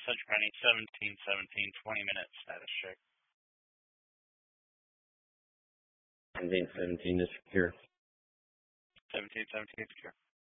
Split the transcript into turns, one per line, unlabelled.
Central County 1717, 20-minute status check.
1717 is secure.
1717 secure.